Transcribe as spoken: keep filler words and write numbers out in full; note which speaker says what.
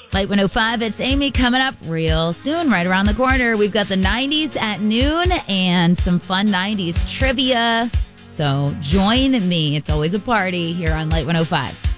Speaker 1: Light one oh five, it's Amy coming up real soon, right around the corner. We've got the nineties at noon and some fun nineties trivia. So join me. It's always a party here on Light one oh five.